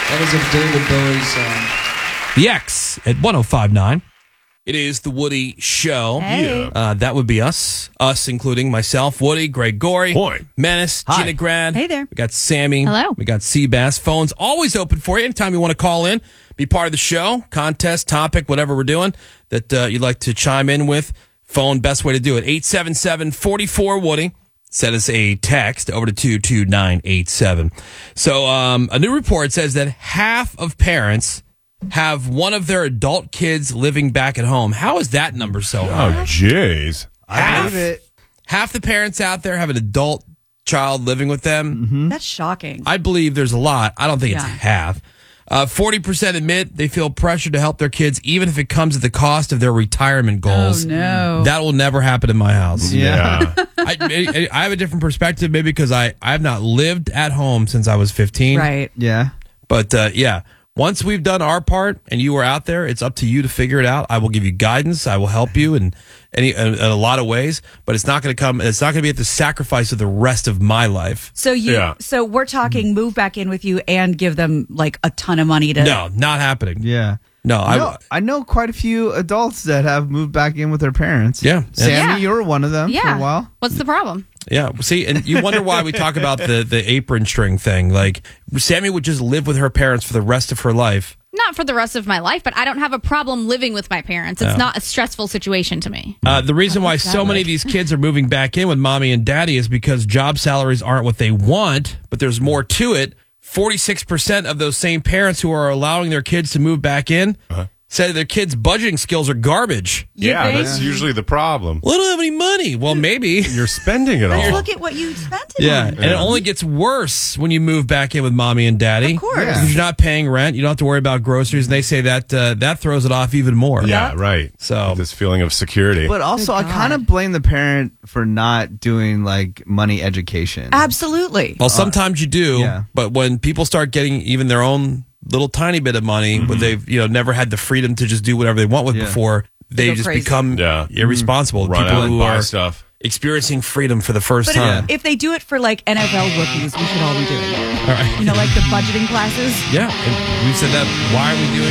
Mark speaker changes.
Speaker 1: That was a David Bowie song.
Speaker 2: The X at 105.9. It is the Woody Show.
Speaker 3: Hey.
Speaker 2: That would be us. Us, including myself, Woody, Greg Gorey, Menace,
Speaker 4: Hi.
Speaker 2: Gina Grad.
Speaker 3: Hey there.
Speaker 2: We got Sammy.
Speaker 3: Hello.
Speaker 2: We got Seabass. Phone's always open for you. Anytime you want to call in, be part of the show, contest, topic, whatever we're doing that you'd like to chime in with. Phone, best way to do it. 877-44-WOODY. Send us a text over to 22987. So a new report says that half of parents have one of their adult kids living back at home. How is that number so high?
Speaker 4: Oh, jeez.
Speaker 5: I believe it.
Speaker 2: Half the parents out there have an adult child living with them.
Speaker 3: That's shocking.
Speaker 2: I believe there's a lot. I don't think it's
Speaker 3: Yeah.
Speaker 2: half. 40% admit they feel pressure to help their kids, even if it comes at the cost of their retirement goals.
Speaker 3: Oh, no.
Speaker 2: That will never happen in my house.
Speaker 4: Yeah.
Speaker 2: I have a different perspective, maybe because I have not lived at home since I was 15.
Speaker 3: Right.
Speaker 5: Yeah.
Speaker 2: But yeah, once we've done our part and you are out there, it's up to you to figure it out. I will give you guidance. I will help you in a lot of ways, but it's not going to come. It's not going to be at the sacrifice of the rest of my life.
Speaker 3: So
Speaker 4: Yeah.
Speaker 3: so we're talking move back in with you and give them like a ton of money to.
Speaker 2: No, not happening.
Speaker 5: Yeah.
Speaker 2: No,
Speaker 5: I know quite a few adults that have moved back in with their parents.
Speaker 2: Yeah.
Speaker 5: Sammy,
Speaker 6: Yeah.
Speaker 5: you were one of them for a while.
Speaker 6: What's the problem?
Speaker 2: Yeah. See, and you wonder why we talk about the apron string thing. Like, Sammy would just live with her parents for the rest of her life.
Speaker 6: Not for the rest of my life, but I don't have a problem living with my parents. It's not a stressful situation to me.
Speaker 2: The reason why so many of these kids are moving back in with mommy and daddy is because job salaries aren't what they want, but there's more to it. 46% of those same parents who are allowing their kids to move back in say their kids' budgeting skills are garbage.
Speaker 3: You
Speaker 4: Yeah,
Speaker 3: think?
Speaker 4: that's usually the problem.
Speaker 2: Well, I don't have any money. Well, maybe.
Speaker 4: You're spending it all.
Speaker 3: Look at what you spent it
Speaker 2: Yeah,
Speaker 3: on.
Speaker 2: and it only gets worse when you move back in with mommy and daddy.
Speaker 3: Of course.
Speaker 2: Because you're not paying rent. You don't have to worry about groceries. And they say that that throws it off even more.
Speaker 4: Yeah, right.
Speaker 2: So-
Speaker 4: this feeling of security.
Speaker 5: But also, I
Speaker 3: Good
Speaker 5: kind
Speaker 3: God.
Speaker 5: of blame the parent for not doing like money education.
Speaker 3: Absolutely.
Speaker 2: Well, sometimes you do,
Speaker 5: yeah.
Speaker 2: but when people start getting even their own little tiny bit of money, but they've never had the freedom to just do whatever they want with
Speaker 5: Yeah.
Speaker 2: before, they
Speaker 3: go
Speaker 2: just
Speaker 3: crazy.
Speaker 2: become irresponsible.
Speaker 4: Run
Speaker 2: People
Speaker 4: out and
Speaker 2: who
Speaker 4: buy
Speaker 2: are
Speaker 4: stuff.
Speaker 2: experiencing freedom for the first
Speaker 3: But
Speaker 2: time.
Speaker 3: if they do it for like NFL rookies, we should all be doing it.
Speaker 2: All right.
Speaker 3: You know, like the budgeting classes.
Speaker 2: Yeah, and we've said that. Why are we doing